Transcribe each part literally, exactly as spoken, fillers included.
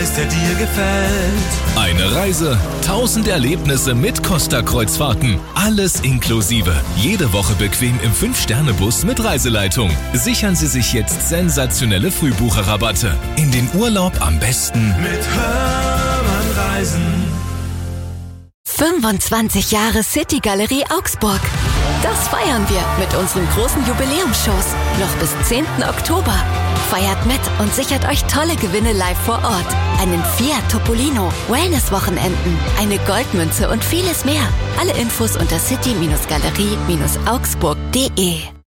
Preis, der dir gefällt. Eine Reise, tausend Erlebnisse mit Costa-Kreuzfahrten. Alles inklusive. Jede Woche bequem im fünf Sterne Bus mit Reiseleitung. Sichern Sie sich jetzt sensationelle Frühbucherrabatte. In den Urlaub am besten mit Hermann Reisen. fünfundzwanzig Jahre City Galerie Augsburg. Das feiern wir mit unseren großen Jubiläumsshows. Noch bis zehnten Oktober. Feiert mit und sichert euch tolle Gewinne live vor Ort. Einen Fiat Topolino, Wellness-Wochenenden, eine Goldmünze und vieles mehr. Alle Infos unter city Galerie Augsburg punkt de.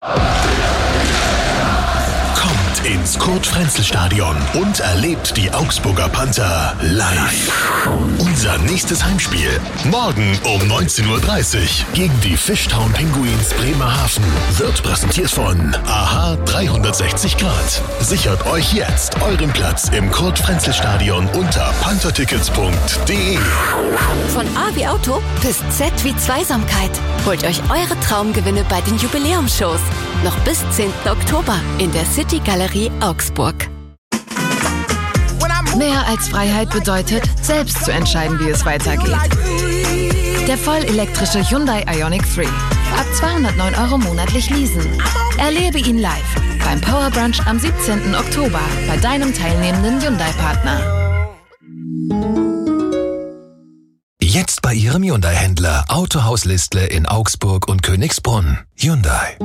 Kommt ins Kurt-Frenzel-Stadion und erlebt die Augsburger Panther live. Unser nächstes Heimspiel morgen um neunzehn Uhr dreißig gegen die Fishtown Penguins Bremerhaven wird präsentiert von AHA dreihundertsechzig Grad. Sichert euch jetzt euren Platz im Kurt-Frenzel-Stadion unter panthertickets punkt de. Von A wie Auto bis Z wie Zweisamkeit. Holt euch eure Traumgewinne bei den Jubiläumsshows. Noch bis zehnten Oktober in der City Galerie Augsburg. Mehr als Freiheit bedeutet, selbst zu entscheiden, wie es weitergeht. Der vollelektrische Hyundai Ioniq drei. Ab zweihundertneun Euro monatlich leasen. Erlebe ihn live beim Power Brunch am siebzehnten Oktober bei deinem teilnehmenden Hyundai-Partner. Jetzt bei Ihrem Hyundai-Händler Autohaus Listle in Augsburg und Königsbrunn. Hyundai.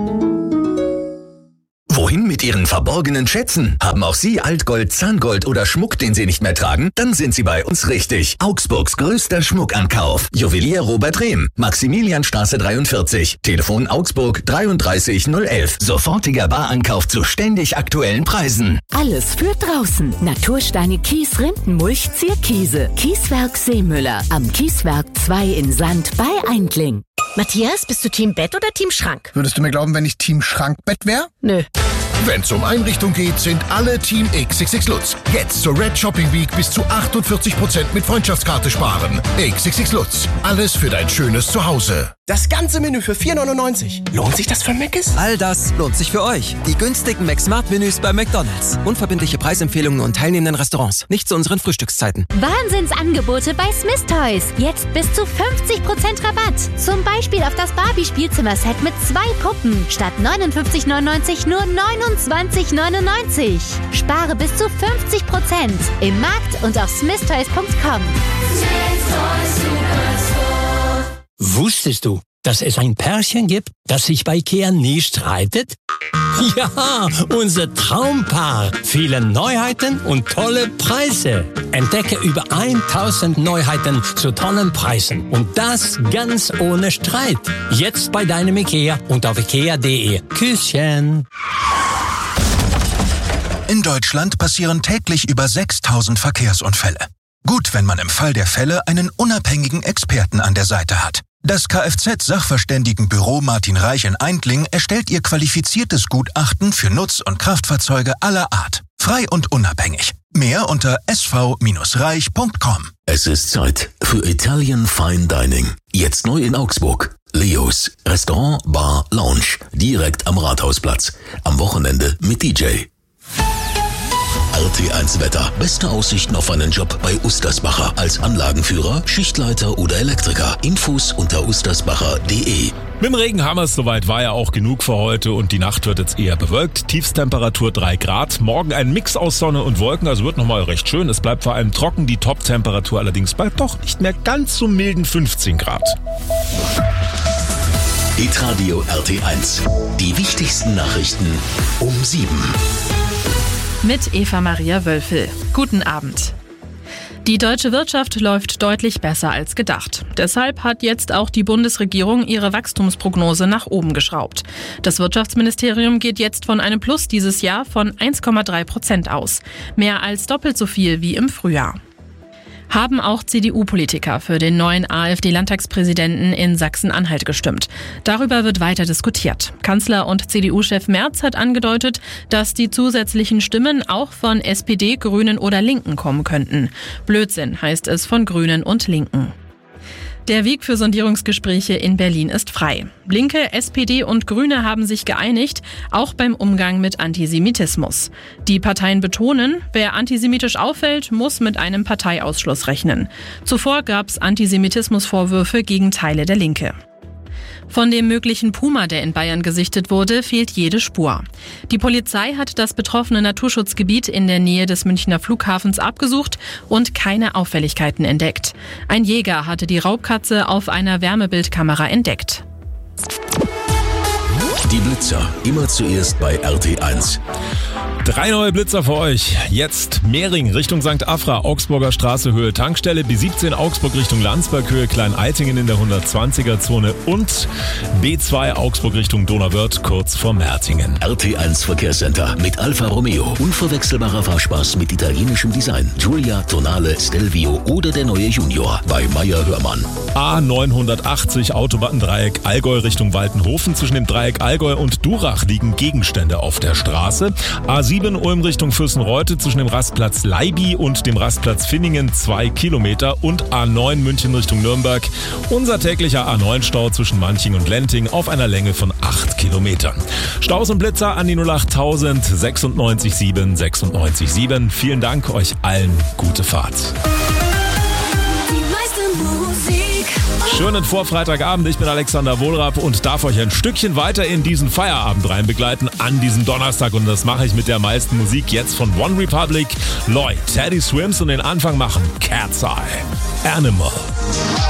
Wohin mit Ihren verborgenen Schätzen? Haben auch Sie Altgold, Zahngold oder Schmuck, den Sie nicht mehr tragen? Dann sind Sie bei uns richtig. Augsburgs größter Schmuckankauf. Juwelier Robert Rehm, Maximilianstraße dreiundvierzig. Telefon Augsburg dreiunddreißig null elf. Sofortiger Barankauf zu ständig aktuellen Preisen. Alles für draußen. Natursteine Kies, Rindenmulch, Zierkiese. Kieswerk Seemüller. Am Kieswerk zwei in Sand bei Eindling. Matthias, bist du Team Bett oder Team Schrank? Würdest du mir glauben, wenn ich Team Schrankbett wäre? Nö. Wenn's um Einrichtung geht, sind alle Team X X X Lutz. Jetzt zur Red Shopping Week bis zu achtundvierzig Prozent mit Freundschaftskarte sparen. X X X Lutz. Alles für dein schönes Zuhause. Das ganze Menü für vier neunundneunzig. Lohnt sich das für Mc's? All das lohnt sich für euch. Die günstigen McSmart-Menüs bei McDonald's. Unverbindliche Preisempfehlungen und teilnehmenden Restaurants. Nicht zu unseren Frühstückszeiten. Wahnsinnsangebote bei Smith Toys. Jetzt bis zu fünfzig Prozent Rabatt. Zum Beispiel auf das Barbie-Spielzimmer-Set mit zwei Puppen. Statt neunundfünfzig neunundneunzig nur neunundzwanzig neunundneunzig. Spare bis zu fünfzig Prozent. Im Markt und auf smith toys punkt com. Wusstest du, dass es ein Pärchen gibt, das sich bei Ikea nie streitet? Ja, unser Traumpaar. Viele Neuheiten und tolle Preise. Entdecke über tausend Neuheiten zu tollen Preisen. Und das ganz ohne Streit. Jetzt bei deinem Ikea und auf ikea punkt de. Küsschen. In Deutschland passieren täglich über sechstausend Verkehrsunfälle. Gut, wenn man im Fall der Fälle einen unabhängigen Experten an der Seite hat. Das Kfz-Sachverständigenbüro Martin Reich in Eindling erstellt ihr qualifiziertes Gutachten für Nutz- und Kraftfahrzeuge aller Art. Frei und unabhängig. Mehr unter s v reich punkt com. Es ist Zeit für Italian Fine Dining. Jetzt neu in Augsburg. Leos Restaurant, Bar, Lounge. Direkt am Rathausplatz. Am Wochenende mit D J. R T eins Wetter. Beste Aussichten auf einen Job bei Ustersbacher. Als Anlagenführer, Schichtleiter oder Elektriker. Infos unter ustersbacher punkt de. Mit dem Regen haben wir es soweit, war ja auch genug für heute und die Nacht wird jetzt eher bewölkt. Tiefstemperatur drei Grad. Morgen ein Mix aus Sonne und Wolken, also wird nochmal recht schön. Es bleibt vor allem trocken, die Top-Temperatur allerdings bleibt doch nicht mehr ganz so milden fünfzehn Grad. Hitradio R T eins. Die wichtigsten Nachrichten um sieben. Mit Eva Maria Wölfel. Guten Abend. Die deutsche Wirtschaft läuft deutlich besser als gedacht. Deshalb hat jetzt auch die Bundesregierung ihre Wachstumsprognose nach oben geschraubt. Das Wirtschaftsministerium geht jetzt von einem Plus dieses Jahr von eins Komma drei Prozent aus. Mehr als doppelt so viel wie im Frühjahr. Haben auch C D U-Politiker für den neuen AfD-Landtagspräsidenten in Sachsen-Anhalt gestimmt. Darüber wird weiter diskutiert. Kanzler und C D U-Chef Merz hat angedeutet, dass die zusätzlichen Stimmen auch von S P D, Grünen oder Linken kommen könnten. Blödsinn, heißt es von Grünen und Linken. Der Weg für Sondierungsgespräche in Berlin ist frei. Linke, S P D und Grüne haben sich geeinigt, auch beim Umgang mit Antisemitismus. Die Parteien betonen, wer antisemitisch auffällt, muss mit einem Parteiausschluss rechnen. Zuvor gab es Antisemitismusvorwürfe gegen Teile der Linke. Von dem möglichen Puma, der in Bayern gesichtet wurde, fehlt jede Spur. Die Polizei hat das betroffene Naturschutzgebiet in der Nähe des Münchner Flughafens abgesucht und keine Auffälligkeiten entdeckt. Ein Jäger hatte die Raubkatze auf einer Wärmebildkamera entdeckt. Die Blitzer, immer zuerst bei R T eins. Drei neue Blitzer für euch. Jetzt Mehring Richtung Sankt Afra, Augsburger Straße Höhe Tankstelle, B siebzehn Augsburg Richtung Landsberg Höhe Klein-Eitingen in der hundertzwanziger Zone und B zwei Augsburg Richtung Donauwörth kurz vor Mertingen. R T eins Verkehrscenter mit Alfa Romeo. Unverwechselbarer Fahrspaß mit italienischem Design. Giulia, Tonale, Stelvio oder der neue Junior bei Meyer Hörmann. A neunhundertachtzig Autobahndreieck Allgäu Richtung Waltenhofen. Zwischen dem Dreieck Allgäu und Durach liegen Gegenstände auf der Straße. A sieben Ulm Richtung Fürstenreute zwischen dem Rastplatz Leibi und dem Rastplatz Finningen zwei Kilometer und A neun München Richtung Nürnberg. Unser täglicher A neun Stau zwischen Manching und Lenting auf einer Länge von acht Kilometern. Staus und Blitzer an die null acht tausend sechsundneunzig sieben sechsundneunzig sieben. Vielen Dank, euch allen gute Fahrt. Schönen Vorfreitagabend, ich bin Alexander Wohlrapp und darf euch ein Stückchen weiter in diesen Feierabend rein begleiten an diesem Donnerstag und das mache ich mit der meisten Musik jetzt von One Republic, Lloyd, Teddy Swims und den Anfang machen Cat's Eye, Animal.